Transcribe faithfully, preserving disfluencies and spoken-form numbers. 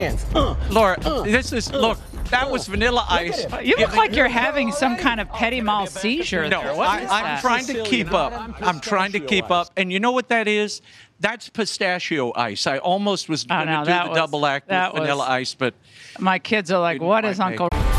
Uh, Laura, uh, this is, look, that was Vanilla Ice. You look like you're having some kind of petit mal seizure. No, there. What I, is I'm that? trying to keep up. I'm trying to keep up. And you know what that is? That's pistachio ice. I almost was going to no, do the was, double act with was, Vanilla Ice, but... My kids are like, what is Uncle...